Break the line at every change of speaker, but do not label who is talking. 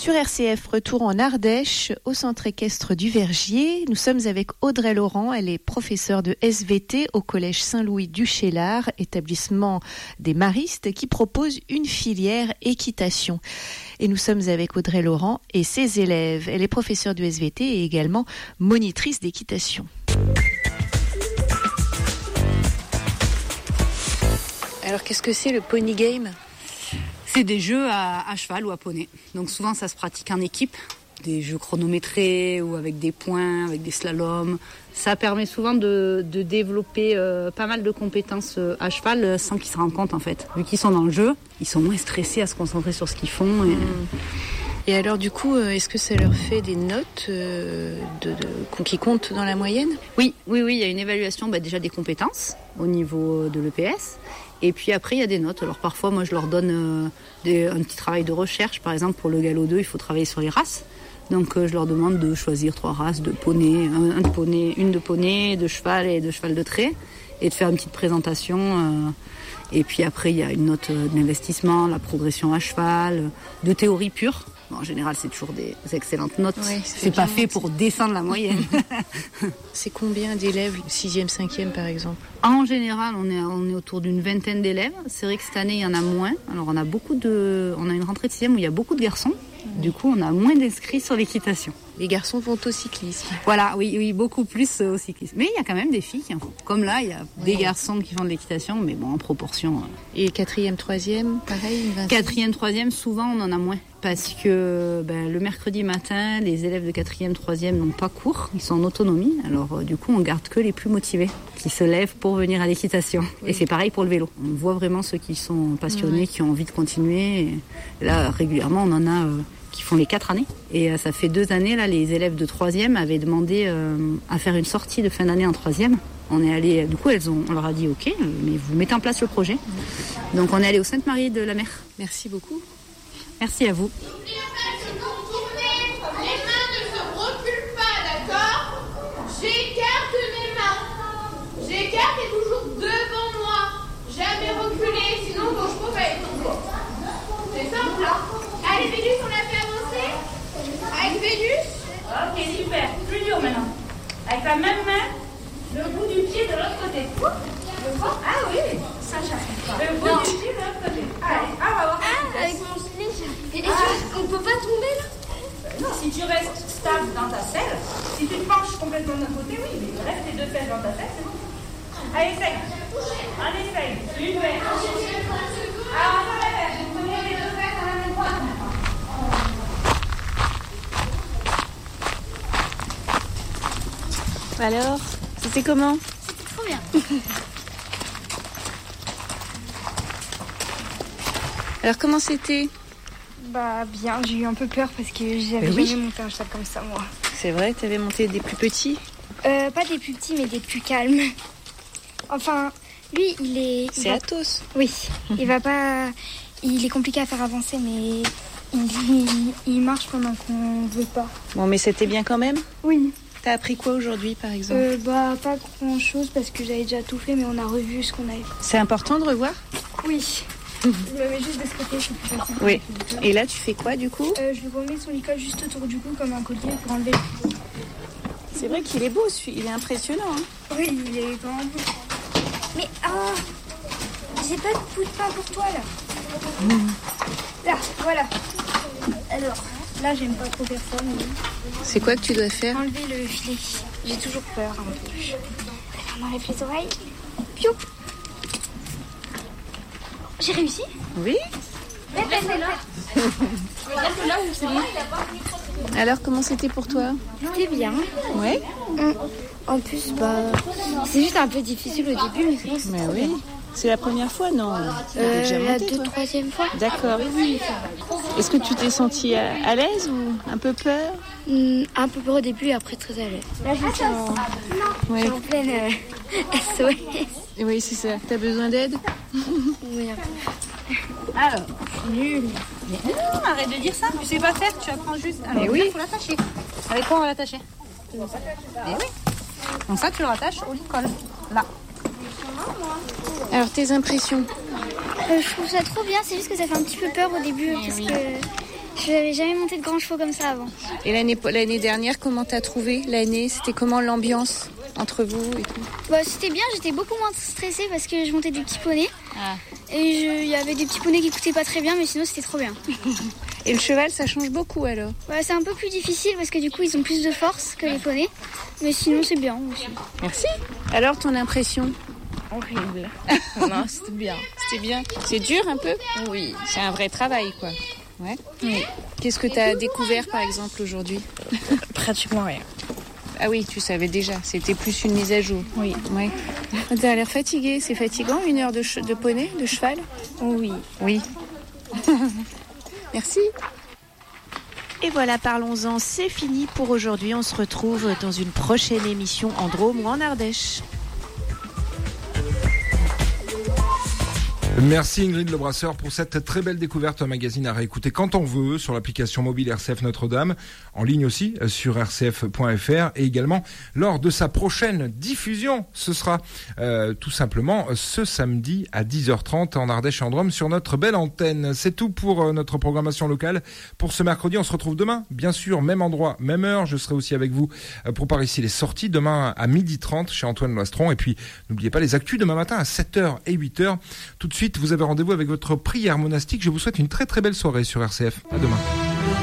Sur RCF, retour en Ardèche, au centre équestre du Vergier. Nous sommes avec Audrey Laurent. Elle est professeure de SVT au collège Saint-Louis du Chélar, établissement des maristes qui propose une filière équitation. Et nous sommes avec Audrey Laurent et ses élèves. Elle est professeure de SVT et également monitrice d'équitation. Alors, qu'est-ce que c'est le pony game ?
C'est des jeux à cheval ou à poney. Donc souvent ça se pratique en équipe, des jeux chronométrés ou avec des points, avec des slaloms. Ça permet souvent de développer pas mal de compétences à cheval sans qu'ils se rendent compte en fait. Vu qu'ils sont dans le jeu, ils sont moins stressés à se concentrer sur ce qu'ils font.
Et alors du coup, est-ce que ça leur fait des notes qui comptent dans la moyenne ?
Oui, il y a une évaluation déjà des compétences au niveau de l'EPS. Et puis après, il y a des notes. Alors parfois, moi, je leur donne un petit travail de recherche. Par exemple, pour le galop 2, il faut travailler sur les races. Donc je leur demande de choisir 3 races de poney, une de poney, de cheval et de cheval de trait, et de faire une petite présentation. Et puis après, il y a une note d'investissement, la progression à cheval, de théorie pure. Bon, en général, c'est toujours des excellentes notes. Oui, c'est pas fait pour descendre la moyenne.
C'est combien d'élèves, 6e, 5e par exemple ?
En général, on est autour d'une 20aine d'élèves. C'est vrai que cette année, il y en a moins. Alors, on a une rentrée de 6e où il y a beaucoup de garçons. Du coup, on a moins d'inscrits sur l'équitation.
Les garçons vont au cyclisme.
Voilà, oui, beaucoup plus au cyclisme. Mais il y a quand même des filles qui en font. Comme là, il y a des garçons qui font de l'équitation, mais bon, en proportion.
Et 4e, 3e, pareil, une
4e, 3e, souvent, on en a moins. Parce que le mercredi matin, les élèves de 4e, 3e n'ont pas cours. Ils sont en autonomie. Alors, du coup, on garde que les plus motivés qui se lèvent pour venir à l'équitation. Oui. Et c'est pareil pour le vélo. On voit vraiment ceux qui sont passionnés, qui ont envie de continuer. Et là, régulièrement, on en a qui font les 4 années. Et ça fait 2 années, là, les élèves de 3e avaient demandé à faire une sortie de fin d'année en 3e. On est allé, du coup, on leur a dit OK, mais vous mettez en place le projet. Donc, on est allé au Sainte-Marie-de-la-Mer.
Merci beaucoup.
Merci à vous.
J'écarte et toujours devant moi. Jamais reculer, sinon vos chevaux va être trop. C'est simple, hein. Allez, Vénus, on l'a fait avancer. Avec Vénus.
Ok, super. Plus dur maintenant. Avec la même main, le bout du pied de l'autre côté. Le corps. Ah oui, ça j'arrive pas. Le bout du pied de l'autre côté. Allez, on va voir.
Ah, avec mon gilet, on peut pas tomber là?
Non, si tu restes stable dans ta selle, si tu te penches complètement d'un côté, oui, mais reste tes 2 fesses dans ta selle, c'est bon. Allez, essaye. On essaye. Une fesse. Alors, on va la faire. Vous prenez les 2 fesses à la même fois.
Alors, c'était comment ?
C'était trop bien.
Alors, comment c'était ?
Bien, j'ai eu un peu peur parce que j'avais jamais monté un cheval comme ça, moi.
C'est vrai, tu avais monté des plus petits ?
Pas des plus petits, mais des plus calmes. Enfin, lui, il est...
C'est Athos.
Oui, il va pas... Il est compliqué à faire avancer, mais il marche pendant qu'on veut pas.
Bon, mais c'était bien quand même ?
Oui.
T'as appris quoi aujourd'hui, par exemple ?
Pas grand-chose, parce que j'avais déjà tout fait, mais on a revu ce qu'on avait fait.
C'est important de revoir ?
Oui. Je le mets juste de ce côté, c'est plus facile.
Oui. Et là, tu fais quoi, du coup ?
Je lui remets son licol juste autour du cou, comme un collier, pour enlever le pied.
C'est vrai qu'il est beau, il est impressionnant. Hein.
Oui, il est vraiment beau. Mais, j'ai pas de bout de pain pour toi, là. Là, voilà. Alors, là, j'aime pas trop faire ça, mais...
C'est quoi que tu dois faire ?
Enlever le filet. J'ai toujours peur, un peu. On enlève les oreilles. Piou. J'ai réussi ?
Oui.
Là où c'est bon.
Alors, comment c'était pour toi ?
C'était bien.
Ouais.
En plus, c'est juste un peu difficile au début, mais sinon c'est trop bien.
C'est la première fois, non ?
La 2-3e fois.
D'accord.
Oui.
Est-ce que tu t'es sentie à l'aise ou un peu peur ?
Un peu peur au début et après très à l'aise. Là, je suis en pleine SOS.
Oui, c'est ça. T'as besoin d'aide ?
Oui, un peu.
Alors, nul. Mais non, arrête de dire ça. Tu sais pas faire, tu apprends juste. Alors,
mais oui.
Il faut l'attacher. Avec quoi on va l'attacher ? Mais oui. Donc ça, tu le rattaches au licol. Là.
Alors, tes impressions ?
Je trouve ça trop bien, c'est juste que ça fait un petit peu peur au début parce que Je n'avais jamais monté de grands chevaux comme ça avant.
Et l'année dernière, comment t'as trouvé l'année? C'était comment l'ambiance entre vous et tout?
C'était bien, j'étais beaucoup moins stressée parce que je montais des petits poneys. Et il y avait des petits poneys qui écoutaient pas très bien, mais sinon c'était trop bien.
Et le cheval, ça change beaucoup alors?
C'est un peu plus difficile parce que du coup ils ont plus de force que les poneys. Mais sinon c'est bien aussi.
Merci. Alors ton impression?
Horrible. Non, c'était bien.
C'était bien. C'est dur un peu?
Oui.
C'est un vrai travail quoi. Ouais.
Oui.
Qu'est-ce que tu as découvert par exemple aujourd'hui?
Pratiquement rien.
Ah oui, tu savais déjà. C'était plus une mise à jour.
Oui.
Ouais. Tu as l'air fatigué. C'est fatigant, 1 heure de poney, de cheval?
Oui.
Oui. Merci. Et voilà, parlons-en. C'est fini pour aujourd'hui. On se retrouve dans une prochaine émission en Drôme ou en Ardèche.
Merci Ingrid Lebrasseur pour cette très belle découverte, un magazine à réécouter quand on veut sur l'application mobile RCF Notre-Dame, en ligne aussi sur rcf.fr et également lors de sa prochaine diffusion. Ce sera tout simplement ce samedi à 10h30 en Ardèche et en Drôme sur notre belle antenne. C'est tout pour notre programmation locale pour ce mercredi. On se retrouve demain, bien sûr, même endroit, même heure. Je serai aussi avec vous pour par ici les sorties demain à 12h30 chez Antoine Loistron. Et puis n'oubliez pas les actus demain matin à 7h et 8h. Tout de suite, vous avez rendez-vous avec votre prière monastique. Je vous souhaite une très très belle soirée sur RCF. À demain.